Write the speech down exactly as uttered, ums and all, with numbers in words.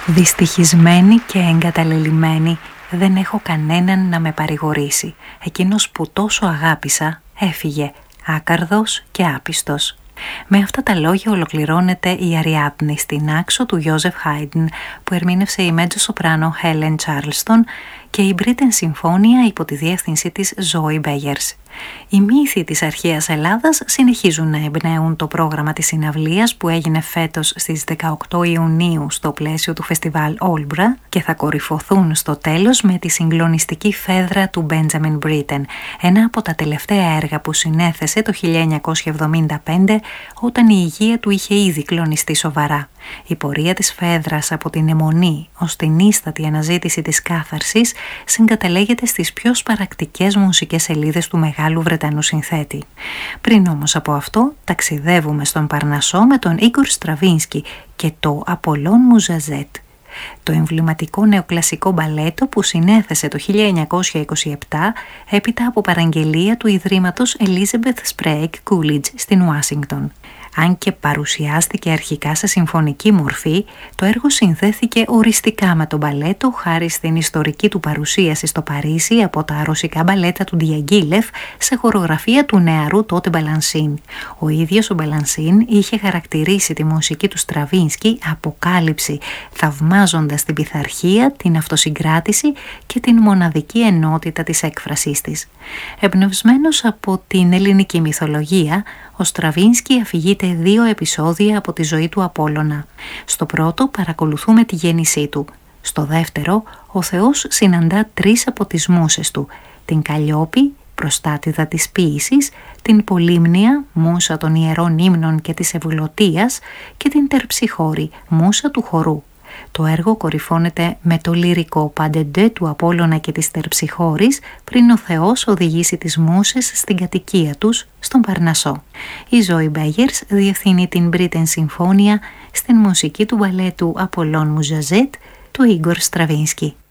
Δυστυχισμένη και εγκαταλελειμμένη, δεν έχω κανέναν να με παρηγορήσει. Εκείνος που τόσο αγάπησα έφυγε, άκαρδος και άπιστος. Με αυτά τα λόγια ολοκληρώνεται η Αριάδνη στην Άξο του Γιώζεφ Χάιντν, που ερμήνευσε η μέτζο σοπράνο Helen Charleston και η Britten Συμφώνια υπό τη διεύθυνση της Zoe Begers. Οι μύθοι της αρχαίας Ελλάδας συνεχίζουν να εμπνέουν το πρόγραμμα της συναυλίας που έγινε φέτος στις δεκαοκτώ Ιουνίου στο πλαίσιο του φεστιβάλ Όλμπρα και θα κορυφωθούν στο τέλος με τη συγκλονιστική φέδρα του Benjamin Britten, ένα από τα τελευταία έργα που συνέθεσε το χίλια εννιακόσια εβδομήντα πέντε όταν η υγεία του είχε ήδη κλονιστεί σοβαρά. Η πορεία της φέδρας από την αιμονή ως την ίστατη αναζήτηση της κάθαρσης συγκαταλέγεται στις πιο σπαρακτικές μουσικές σελίδες του Μεγάλου Βρετανού συνθέτη. Πριν όμως από αυτό, ταξιδεύουμε στον Παρνασσό με τον Ίγκορ Στραβίνσκι και το Απολών Μουζαζέτ, το εμβληματικό νεοκλασικό μπαλέτο που συνέθεσε το χίλια εννιακόσια είκοσι επτά έπειτα από παραγγελία του Ιδρύματος Elizabeth Sprague Coolidge στην Ουάσιγκτον. Αν και παρουσιάστηκε αρχικά σε συμφωνική μορφή, το έργο συνδέθηκε οριστικά με το μπαλέτο χάρη στην ιστορική του παρουσίαση στο Παρίσι από τα ρωσικά μπαλέτα του Διαγγίλεφ σε χορογραφία του νεαρού τότε Μπαλανσίν. Ο ίδιος ο Μπαλανσίν είχε χαρακτηρίσει τη μουσική του Στραβίνσκι αποκάλυψη, θαυμάζοντας την πειθαρχία, την αυτοσυγκράτηση και την μοναδική ενότητα της έκφρασής της. Εμπνευσμένος από την ελληνική μυθολογία, ο Στραβίνσκι αφηγείται δύο επεισόδια από τη ζωή του Απόλλωνα. Στο πρώτο παρακολουθούμε τη γέννησή του. Στο δεύτερο, ο Θεός συναντά τρεις από τις μούσες του, την Καλλιόπη, προστάτηδα της ποίησης, την Πολύμνια, μούσα των ιερών ύμνων και της ευγλωτίας, και την Τερψιχώρη, μούσα του χορού. Το έργο κορυφώνεται με το λυρικό παντεντέ του Απόλλωνα και της Τερψιχώρης πριν ο Θεός οδηγήσει τις μούσες στην κατοικία τους, στον Παρνασσό. Η Zoe Begers διευθύνει την Britten Συμφώνια στην μουσική του μπαλέτου Απολών Μουζαζέτ του Ίγκορ Στραβίνσκι.